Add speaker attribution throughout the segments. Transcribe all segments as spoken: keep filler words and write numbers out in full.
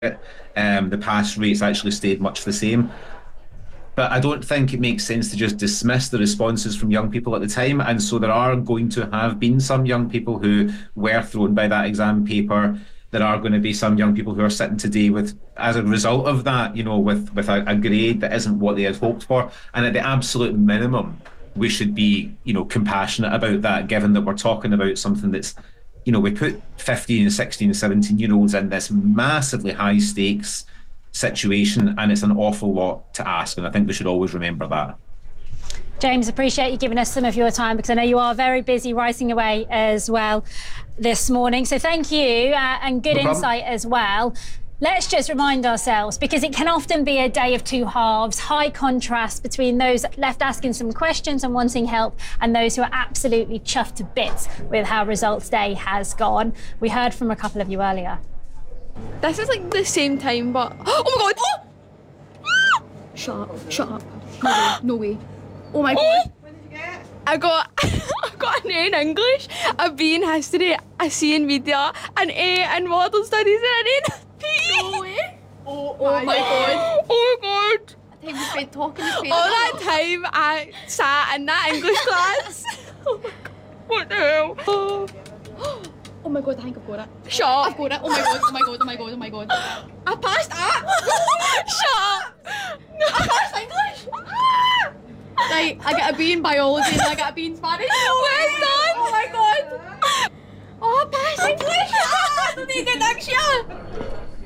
Speaker 1: Um, the pass rates actually stayed much the same. But I don't think it makes sense to just dismiss the responses from young people at the time. And so there are going to have been some young people who were thrown by that exam paper. There are going to be some young people who are sitting today with, as a result of that, you know, with, with a, a grade that isn't what they had hoped for. And at the absolute minimum, we should be, you know, compassionate about that, given that we're talking about something that's, you know, we put fifteen, sixteen, seventeen year olds in this massively high stakes situation, and it's an awful lot to ask, and I think we should always remember that.
Speaker 2: James, appreciate you giving us some of your time, because I know you are very busy writing away as well this morning. So thank you, uh, and good
Speaker 1: No
Speaker 2: insight as well. Let's just remind ourselves, because it can often be a day of two halves, high contrast between those left asking some questions and wanting help and those who are absolutely chuffed to bits with how results day has gone. We heard from a couple of you earlier.
Speaker 3: This is like the same time, but oh my god! Oh! Shut up! Shut up! No way! No way! Oh my god!
Speaker 4: What did you get?
Speaker 3: I got I got an A in English, a B in history, a C in media, an A in modern studies, and an A in P E.
Speaker 4: No way! Oh,
Speaker 3: Oh my god! Oh my god!
Speaker 4: I think we've been talking to
Speaker 3: All that time I sat in that English class. Oh my god! What the hell? Oh.
Speaker 4: Oh my god, I think I've got it.
Speaker 3: Shut up!
Speaker 4: I've got it. Oh my god, oh my god, oh my god, oh my god. I passed that!
Speaker 3: Shut up!
Speaker 4: I passed English! Ah! Right, I get a B in biology and I get a B in Spanish.
Speaker 3: Well done!
Speaker 4: Oh my god! Oh, I passed English! Ah, I don't need to get next year!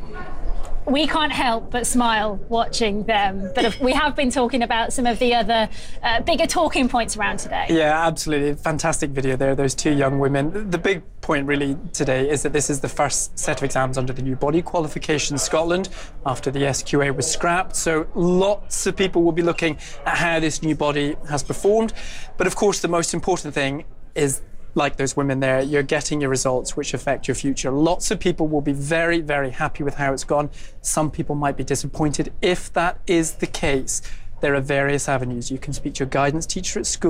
Speaker 2: We can't help but smile watching them, but if we have been talking about some of the other uh, bigger talking points around today.
Speaker 5: Yeah, absolutely. Fantastic video there, those two young women. The big point really today is that this is the first set of exams under the new body qualification Scotland after the S Q A was scrapped. So lots of people will be looking at how this new body has performed. But of course, the most important thing is, like those women there, you're getting your results which affect your future. Lots of people will be very, very happy with how it's gone. Some people might be disappointed. If that is the case, there are various avenues. You can speak to your guidance teacher at school.